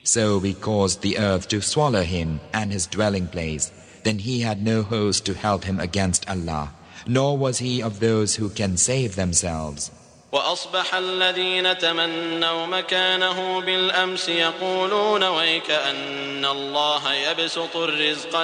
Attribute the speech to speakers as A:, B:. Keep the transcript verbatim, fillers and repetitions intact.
A: So we caused the earth to swallow him and his dwelling place. Then he had no host to help him against Allah, nor was he of those who can save themselves.
B: وأصبح الذين تمنوا مكانه بالأمس يقولون ويك أن الله يبسط الرزق